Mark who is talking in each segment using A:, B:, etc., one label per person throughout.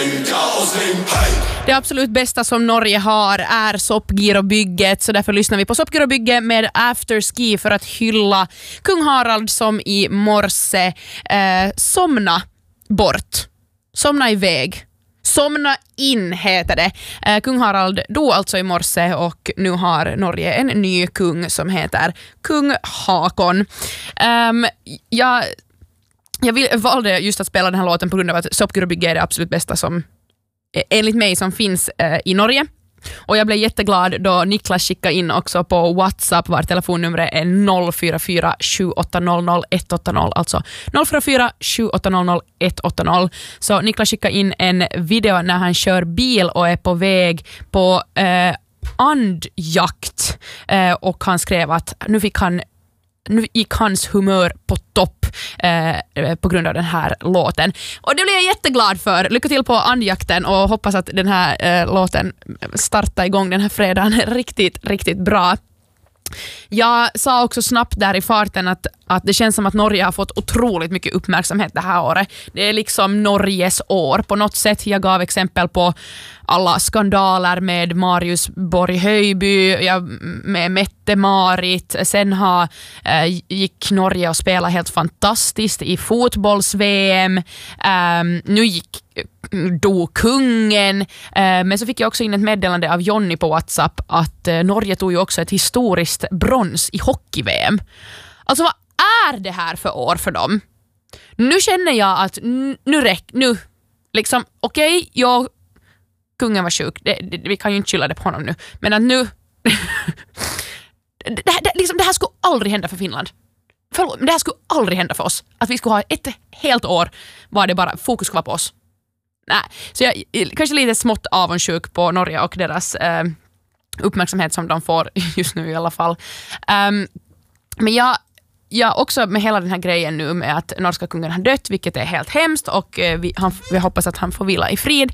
A: Det absolut bästa som Norge har är Soppgirobygget, så därför lyssnar vi på Soppgirobygget med Afterski för att hylla kung Harald som i morse somna bort. Somna iväg. Somna in heter det. Kung Harald dog alltså i morse och nu har Norge en ny kung som heter kung Hakon. Jag valde just att spela den här låten på grund av att Soppgirobygget är det absolut bästa som enligt mig som finns i Norge. Och jag blev jätteglad då Niklas skickade in också på WhatsApp var telefonnumret är 044 7800 180, alltså 044 7800 180. Så Niklas skickade in en video när han kör bil och är på väg på andjakt och han skrev att nu gick hans humör på topp på grund av den här låten. Och det blev jag jätteglad för. Lycka till på andjakten och hoppas att den här låten startar igång den här fredagen riktigt, riktigt bra. Jag sa också snabbt där i farten att det känns som att Norge har fått otroligt mycket uppmärksamhet det här året. Det är liksom Norges år på något sätt. Jag gav exempel på alla skandaler med Marius Borg-Höjby, med Mette-Marit. Sen gick Norge och spelade helt fantastiskt i fotbolls-VM. Nu dog kungen. Men så fick jag också in ett meddelande av Jonny på WhatsApp att Norge tog ju också ett historiskt brons i hockey-VM. Alltså vad är det här för år för dem? Nu känner jag att nu liksom okej, kungen var sjuk. Vi kan ju inte skylla det på honom nu. Men att nu det här skulle aldrig hända för Finland. Förlåt, men det här skulle aldrig hända för oss. Att vi skulle ha ett helt år var det bara fokus skulle vara på oss. Nej, så jag kanske lite smått avundsjuk på Norge och deras uppmärksamhet som de får just nu i alla fall. Men jag också med hela den här grejen nu med att norska kungen har dött, vilket är helt hemskt och vi hoppas att han får vila i frid.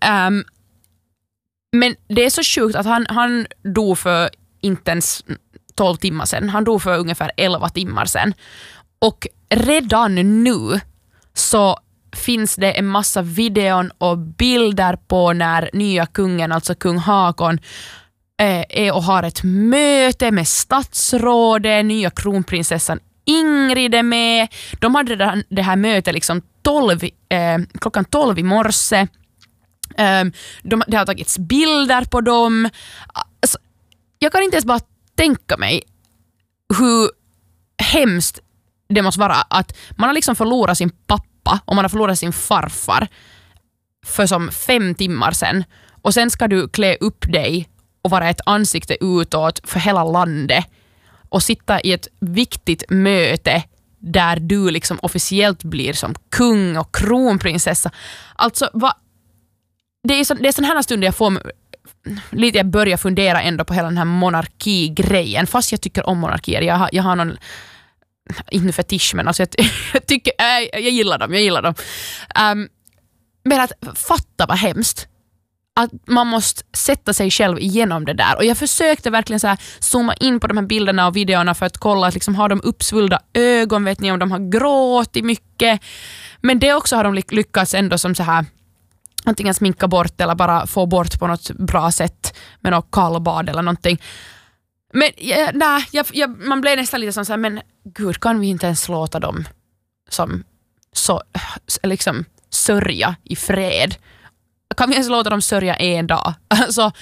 A: Men det är så sjukt att han dog för inte ens 12 timmar sedan. Han dog för ungefär 11 timmar sedan. Och redan nu så finns det en massa videon och bilder på när nya kungen, alltså kung Hakon, är och har ett möte med statsrådet, nya kronprinsessan Ingrid är med. De hade det här mötet liksom klockan 12 i morse. Det har tagits bilder på dem. Alltså, jag kan inte ens bara tänka mig hur hemskt det måste vara att man har liksom förlorat sin pappa och man har förlorat sin farfar för som 5 timmar sedan. Och sen ska du klä upp dig och vara ett ansikte utåt för hela landet och sitta i ett viktigt möte där du liksom officiellt blir som kung och kronprinsessa. Alltså, det är sån här stund jag får lite, jag börjar fundera ändå på hela den här monarkigrejen, fast jag tycker om monarkier. Jag har någon, inte fetisch, men alltså jag gillar dem. Men att fatta vad hemskt att man måste sätta sig själv igenom det där. Och jag försökte verkligen så här zooma in på de här bilderna och videorna för att kolla att liksom, har de uppsvullda ögon, vet ni om de har gråtit mycket. Men det också har de lyckats ändå som så här antingen sminka bort eller bara få bort på något bra sätt med något kallbad eller någonting. Men man blev nästan lite så här, men gud, kan vi inte ens låta dem som så liksom sörja i fred? Kan vi ens låta dem sörja en dag? Alltså,